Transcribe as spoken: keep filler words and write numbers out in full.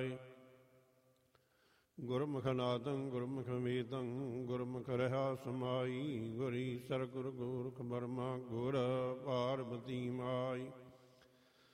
ਗੁਰਮੁਖ ਨਾਦੰ ਗੁਰਮੁਖ ਵੇਦੰ ਗੁਰਮੁਖ ਰਹਾ ਸਮਾਈ। ਗੁਰੀ ਸਰ ਗੁਰ ਗੋਰਖ ਬਰਮਾ ਗੁਰ ਪਾਰਬਤੀ ਮਾਈ।